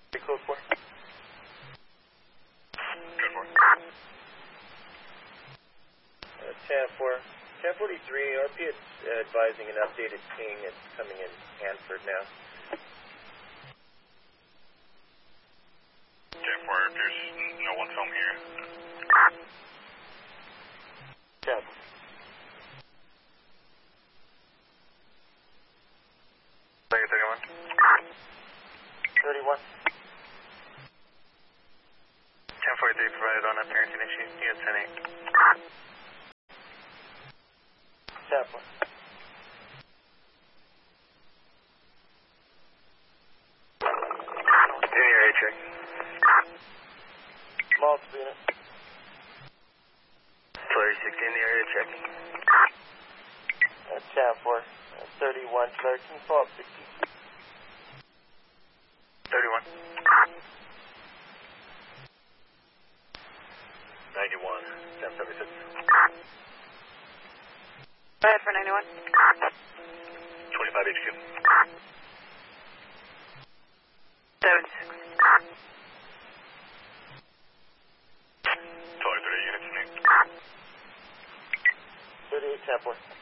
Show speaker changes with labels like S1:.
S1: Pretty close for.
S2: Good for.
S1: 10-4. 1043, RP is advising an updated ping. It's coming in Hanford now.
S2: 10-4, appears no one's home here.
S1: 10.
S2: Thank you, 31.
S1: 31.
S2: 1043 provided on parenting issue. Unit 10-8.
S1: 10-4.
S2: In the area check.
S1: Multiple unit.
S2: Flurry 60 in the area check.
S1: 10-4. 31. Claire, can you follow up 60?
S2: 31. 91. 1076.
S3: Go ahead for 91.
S2: 25 HQ.
S3: 76.
S2: 23 units.
S1: 38, 10-4.